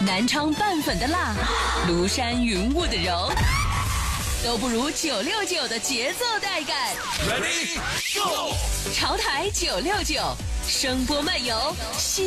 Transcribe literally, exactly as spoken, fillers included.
南昌拌粉的辣，庐山云雾的柔，都不如九六九的节奏带感。 Ready, go！ 潮台九六九，声波漫游。